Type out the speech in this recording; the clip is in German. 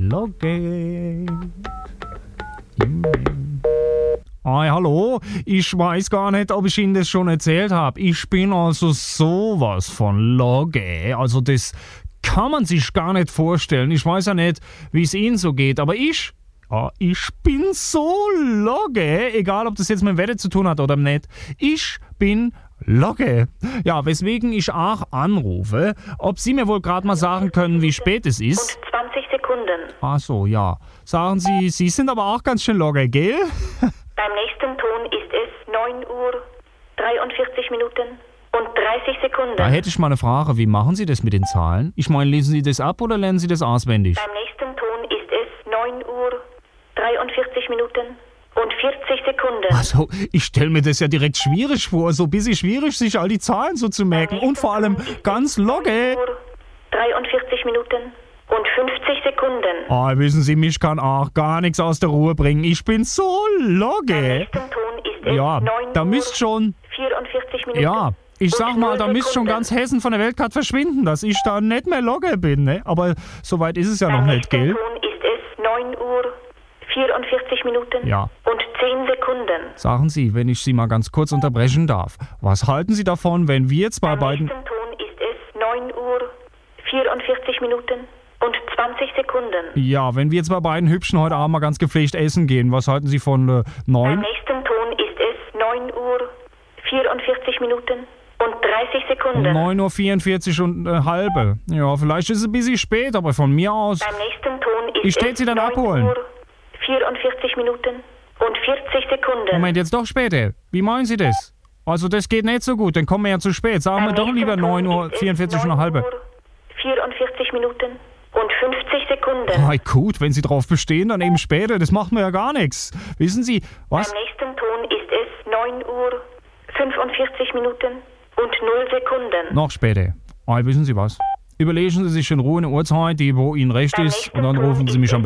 Logge. Hallo, ich weiß gar nicht, ob ich Ihnen das schon erzählt habe. Ich bin also sowas von Logge. Also das kann man sich gar nicht vorstellen. Ich weiß ja nicht, wie es Ihnen so geht, aber ich bin so Logge. Egal, ob das jetzt mit dem Wetter zu tun hat oder nicht. Ich bin Logge. Ja, weswegen ich auch anrufe, ob Sie mir wohl gerade mal sagen können, wie spät es ist. Und 20 Sekunden. Ach so, ja. Sagen Sie, Sie sind aber auch ganz schön Logge, gell? Beim nächsten Ton ist es 9 Uhr 43 Minuten und 30 Sekunden. Da hätte ich mal eine Frage. Wie machen Sie das mit den Zahlen? Ich meine, lesen Sie das ab oder lernen Sie das auswendig? Beim nächsten Ton ist es 9 Uhr 43 Minuten und 40 Sekunden. Also, ich stelle mir das ja direkt schwierig vor. So ein bisschen schwierig, sich all die Zahlen so zu merken. Und vor allem ganz Logge. 9 Uhr 43 Minuten und 50 Sekunden. Wissen Sie, mich kann auch gar nichts aus der Ruhe bringen. Ich bin so Beim Logge. nächsten Ton ist es Ja, 9 da Uhr müsst schon... 44 Minuten. Ja, ich sag mal, da und 0 müsste schon Sekunden. ganz Hessen von der Weltkarte verschwinden, dass ich da nicht mehr Logge bin, ne? Aber so weit ist es ja noch Beim nicht, nächsten gell? Ton ist es 9 Uhr 44 Minuten Ja. und 10 Sekunden. Sagen Sie, wenn ich Sie mal ganz kurz unterbrechen darf, was halten Sie davon, wenn wir jetzt bei Beim beiden... nächsten Ton ist es 9 Uhr 44 Minuten und 20 Sekunden. Ja, wenn wir jetzt bei beiden Hübschen heute Abend mal ganz gepflegt essen gehen, was halten Sie von Beim 9? nächsten Ton ist es 9 Uhr 44 Minuten und 30 Sekunden. 9:44 und halbe. Ja, vielleicht ist es ein bisschen spät, aber von mir aus... Beim nächsten Ton ist Ich stell es Sie dann 9 abholen. Uhr 44 Minuten und 40 Sekunden. Moment, jetzt doch später. Wie meinen Sie das? Also das geht nicht so gut, dann kommen wir ja zu spät. Sagen wir Beim doch lieber nächsten Ton ist es 9:44 und halbe. 9 Uhr 44 Minuten und 50 Sekunden. Hey, gut, wenn Sie drauf bestehen, dann eben später. Das macht mir ja gar nichts. Wissen Sie, was? Beim nächsten Ton ist es 9 Uhr 45 Minuten und 0 Sekunden. Noch später. Wissen Sie was? Überlegen Sie sich in Ruhe eine Uhrzeit, die wo Ihnen recht Beim ist, und dann nächsten rufen Sie Ton mich am